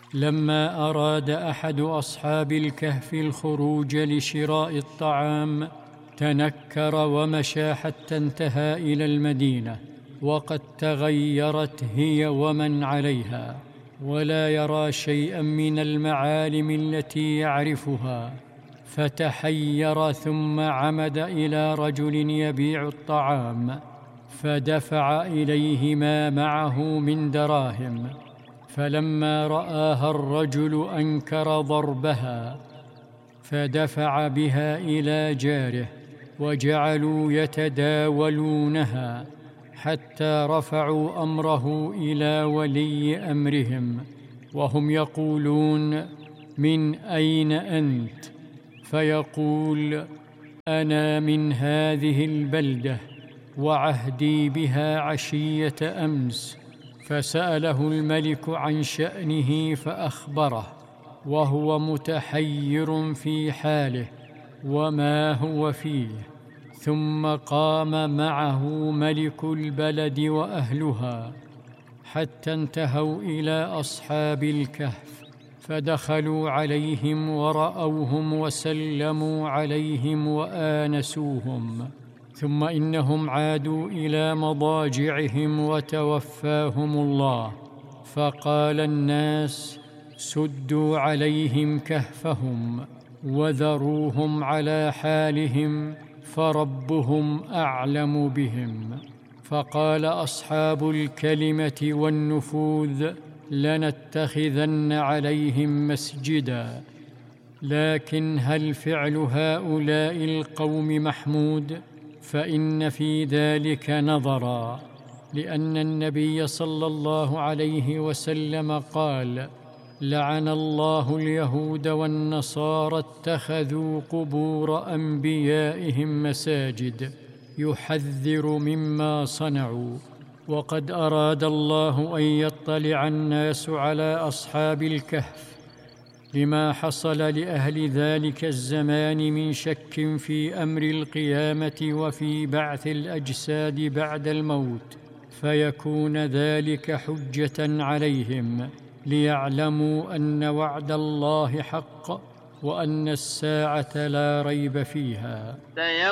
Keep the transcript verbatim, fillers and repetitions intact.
لما أراد أحد أصحاب الكهف الخروج لشراء الطعام تنكر ومشى حتى انتهى إلى المدينة، وقد تغيرت هي ومن عليها، ولا يرى شيئا من المعالم التي يعرفها، فتحير ثم عمد إلى رجل يبيع الطعام، فدفع إليه ما معه من دراهم، فلما رآها الرجل أنكر ضربها، فدفع بها إلى جاره، وجعلوا يتداولونها حتى رفعوا أمره إلى ولي أمرهم، وهم يقولون: من أين أنت؟ فيقول: أنا من هذه البلدة، وعهدي بها عشية أمس. فسأله الملك عن شأنه فأخبره، وهو متحير في حاله وما هو فيه. ثم قام معه ملك البلد وأهلها حتى انتهوا إلى أصحاب الكهف، فدخلوا عليهم ورأوهم وسلموا عليهم وآنسوهم، ثم إنهم عادوا إلى مضاجعهم وتوفاهم الله. فقال الناس: سدوا عليهم كهفهم وذروهم على حالهم، فربهم أعلم بهم. فقال أصحاب الكلمة والنفوذ: لنتخذن عليهم مسجدا. لكن هل فعل هؤلاء القوم محمود؟ فإن في ذلك نظرا، لأن النبي صلى الله عليه وسلم قال: لعن الله اليهود والنصارى اتخذوا قبور أنبيائهم مساجد، يحذر مما صنعوا. وقد أراد الله أن يطلع الناس على أصحاب الكهف لما حصل لأهل ذلك الزمان من شك في أمر القيامة وفي بعث الأجساد بعد الموت، فيكون ذلك حجة عليهم، ليعلموا أن وعد الله حق، وأن الساعة لا ريب فيها.